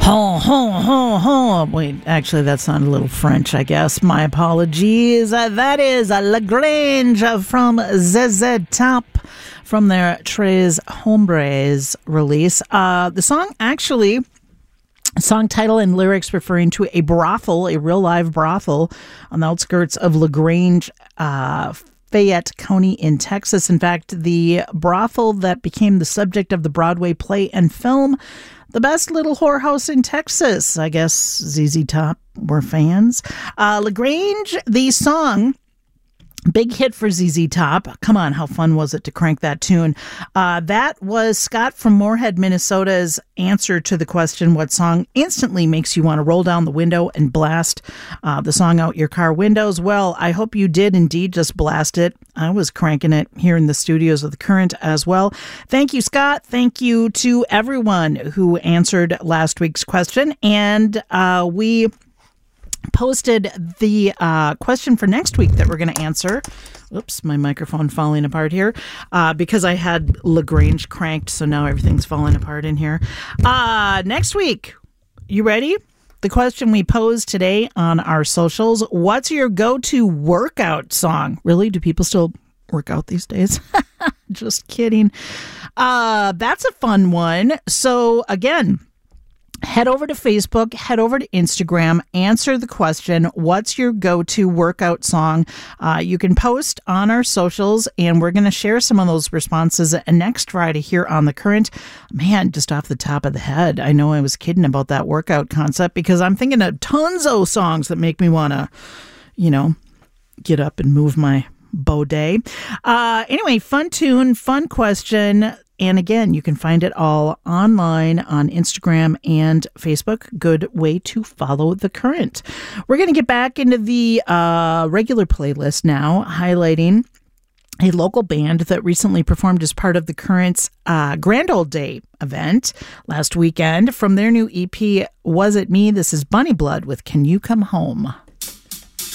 Ho, ho, ho, ho. Wait, actually, that sounded a little French, I guess. My apologies. That is Lagrange from ZZ Top from their Tres Hombres release. The song actually... Song title and lyrics referring to a brothel, a real live brothel on the outskirts of LaGrange, Fayette County in Texas. In fact, the brothel that became the subject of the Broadway play and film, The Best Little Whorehouse in Texas. I guess ZZ Top were fans. LaGrange, the song... Big hit for ZZ Top. Come on, how fun was it to crank that tune? That was Scott from Moorhead, Minnesota's answer to the question, what song instantly makes you want to roll down the window and blast the song out your car windows? Well, I hope you did indeed just blast it. I was cranking it here in the studios of The Current as well. Thank you, Scott. Thank you to everyone who answered last week's question. And we... posted the question for next week that we're going to answer. Oops, my microphone falling apart here because I had LaGrange cranked, so now everything's falling apart in here. Next week, you ready? The question we posed today on our socials, what's your go-to workout song? Really? Do people still work out these days? Just kidding. That's a fun one. So again, head over to Facebook, head over to Instagram, answer the question, what's your go-to workout song? You can post on our socials, and we're going to share some of those responses next Friday here on The Current. Man, just off the top of the head, I know I was kidding about that workout concept because I'm thinking of tons of songs that make me want to, get up and move my body. Anyway, fun tune, fun question. And again, you can find it all online on Instagram and Facebook. Good way to follow The Current. We're going to get back into the regular playlist now, highlighting a local band that recently performed as part of The Current's Grand Old Day event last weekend. From their new EP, Was It Me? This is Bunny Blood with Can You Come Home?